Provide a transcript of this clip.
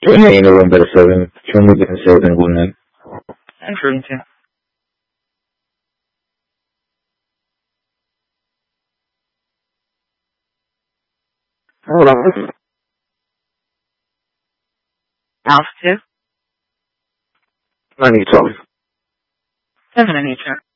November 7, 2007. Good night. And dream to. Hold on. Altitude. 92. 7 in nature.